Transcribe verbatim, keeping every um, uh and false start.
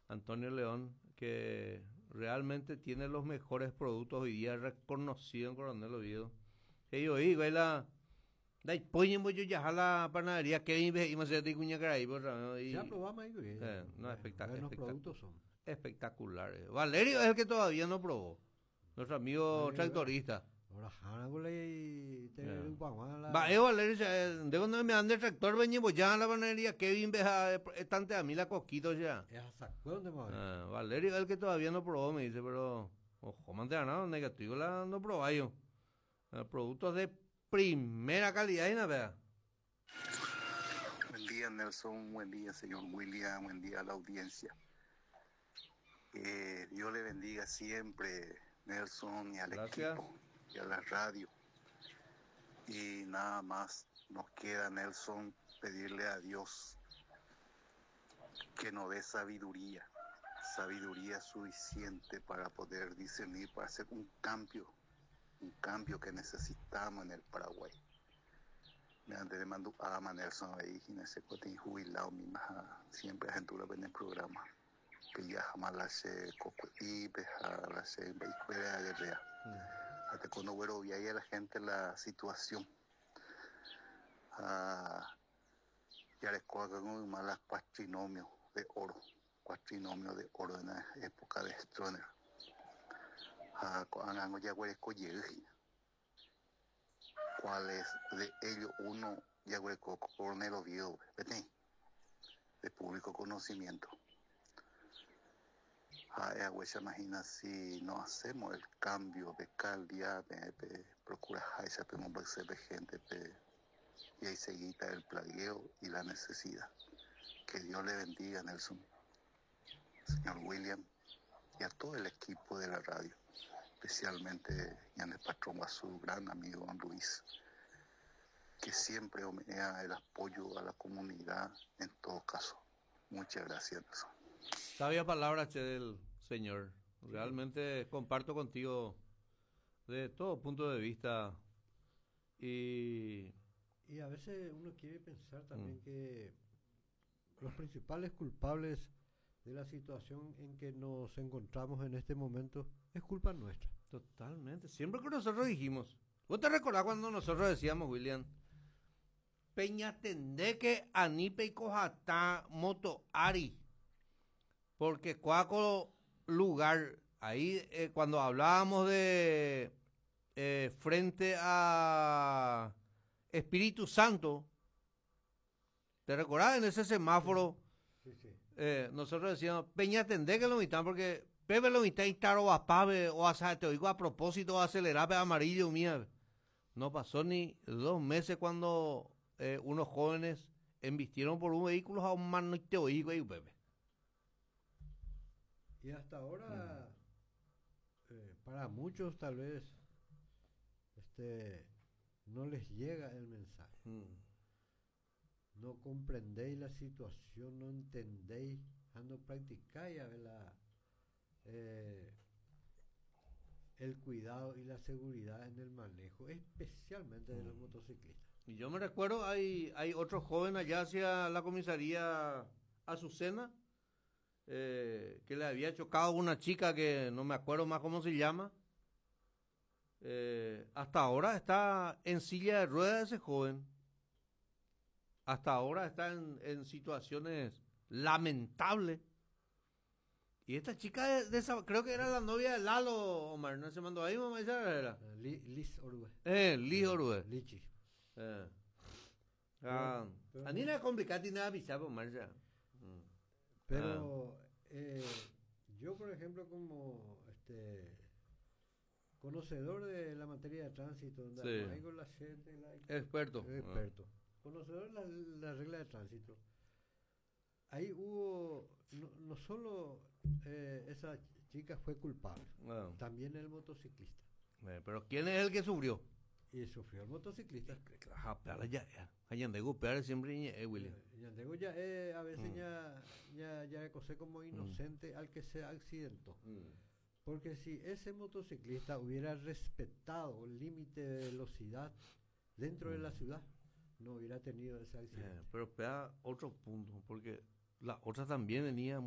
Antonio León, que realmente tiene los mejores productos hoy día reconocidos en Coronel Oviedo. Y yo digo, es la... Dai, poñemos yo ya a la panadería que íbamos a hacer de Cuñacaray. Ya probamos ahí, güey. Eh, no, espectacular. Los productos son. Espectaculares. Valerio es el que todavía no probó. Nuestro amigo Valerio, tractorista. Ahora, Hanabule y te Yeah. la... Va, eh, Valerio, de cuando me ande el tractor, venimos ya a la panadería. Kevin, beja, estante a mí la cosquito ya. Es hasta cuándo, madre. Ah, Valerio es el que todavía no probó, me dice, pero... Ojo, mantener negativo, la no probó yo. Eh, productos de primera calidad y nada. Buen día, Nelson. Buen día, señor William. Buen día a la audiencia. Eh, Dios le bendiga siempre, Nelson, y al Gracias. equipo, y a la radio. Y nada más nos queda, Nelson, pedirle a Dios que nos dé sabiduría, sabiduría suficiente para poder discernir, para hacer un cambio, un cambio que necesitamos en el Paraguay. Me ande de mando a Nelson ahí, y ese cote jubilado, mi maja, siempre aventura en el programa. Que ya jamás la se cocuí, beja la se vehículo de guerra. Hasta cuando bueno, vi ahí a la gente la situación. Ah, ya les coge con malas cuatrinomios de oro, cuatrinomios de oro en la época de Stroner. Ah, con ya hueco llegué. ¿Cuál es de ellos uno ya hueco coronel Oviedo, de público conocimiento? Ah, se imagina si no hacemos el cambio de calidad, procura esa de gente pe, y ahí se quita el plagueo y la necesidad. Que Dios le bendiga, Nelson, señor William, y a todo el equipo de la radio, especialmente y al patrón, a su gran amigo don Luis, que siempre homea el apoyo a la comunidad en todo caso. Muchas gracias, Nelson. Sabia palabra, che, del señor. Realmente comparto contigo de todo punto de vista. Y, y a veces uno quiere pensar también mm. que los principales culpables de la situación en que nos encontramos en este momento es culpa nuestra. Totalmente. Siempre que nosotros dijimos. ¿Vos te recordás cuando nosotros decíamos, William? Peñatendeque, Anipe y Cojatá, Moto Ari. Porque cuaco lugar, ahí eh, cuando hablábamos de eh, frente a Espíritu Santo, ¿te recordás en ese semáforo? Sí, sí. Eh, nosotros decíamos, Peñatendeque lo mitad, porque Pepe lo mitad instaro a Pave o a te oigo a propósito acelerar amarillo mía. No pasó ni dos meses cuando eh, unos jóvenes embistieron por un vehículo a un mano y te oigo y Pepe. Y hasta ahora, mm. eh, para muchos tal vez, este, no les llega el mensaje. Mm. No comprendéis la situación, no entendéis, no practicáis la, eh, el cuidado y la seguridad en el manejo, especialmente de los mm. motociclistas. Y yo me recuerdo, hay, hay otro joven allá hacia la comisaría Azucena, Eh, que le había chocado una chica que no me acuerdo más cómo se llama. Eh, hasta ahora está en silla de ruedas ese joven. Hasta ahora está en, en situaciones lamentables. Y esta chica, de, de esa, creo que era la novia de Lalo, Omar, ¿no se mandó ahí, mamá? ¿Esa era? Uh, Liz Orue. Eh, Liz Orue. Lichi. Eh. Ah, a mí no es complicado ni nada avisar, Omar, ya. Mm. Pero ah. eh, yo, por ejemplo, como este conocedor de la materia de tránsito, donde sí. hay con la gente, la, experto, experto, ah. conocedor de la, la regla de tránsito, ahí hubo, no, no solo eh, esa chica fue culpable, ah. también el motociclista. Eh, pero ¿quién es el que sufrió? Y sufrió el motociclista. Ya, ya. Yandego peor siempre eh, William. Yandego ya eh, a veces mm. ya ya ya recosé como inocente mm. al que se accidentó. Mm. Porque si ese motociclista hubiera respetado el límite de velocidad dentro mm. de la ciudad, no hubiera tenido ese accidente. Eh, pero espera otro punto, porque la otra también venía